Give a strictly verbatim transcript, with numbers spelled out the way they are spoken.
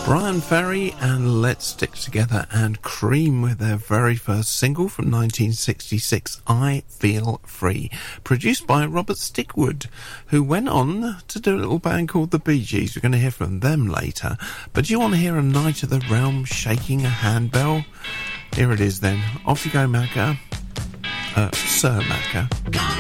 Brian Ferry and Let's Stick Together, and Cream with their very first single from nineteen sixty-six, I Feel Free, produced by Robert Stigwood, who went on to do a little band called the Bee Gees. We're going to hear from them later. But do you want to hear a Night of the Realm shaking a handbell? Here it is then. Off you go, Macca. Uh, Sir Macca.